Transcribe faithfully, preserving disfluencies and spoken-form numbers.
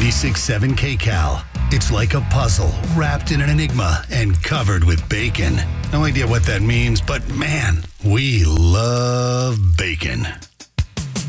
ninety-six point seven K-Cal. It's like a puzzle wrapped in an enigma and covered with bacon. No idea what that means, but man, we love